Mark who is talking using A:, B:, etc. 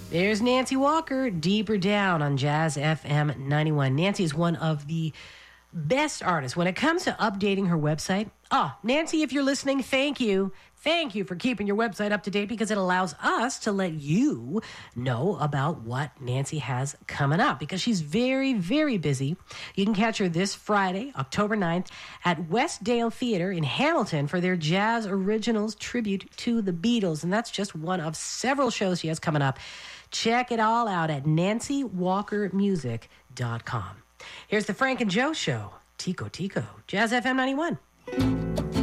A: There's Nancy Walker, Deeper Down on Jazz FM 91. Nancy is one of the best artists when it comes to updating her website. Nancy, if you're listening, thank you. Thank you for keeping your website up to date because it allows us to let you know about what Nancy has coming up because she's very, very busy. You can catch her this Friday, October 9th at Westdale Theater in Hamilton for their Jazz Originals tribute to the Beatles. And that's just one of several shows she has coming up. Check it all out at nancywalkermusic.com. Here's the Frank and Joe Show. Tico Tico. Jazz FM 91.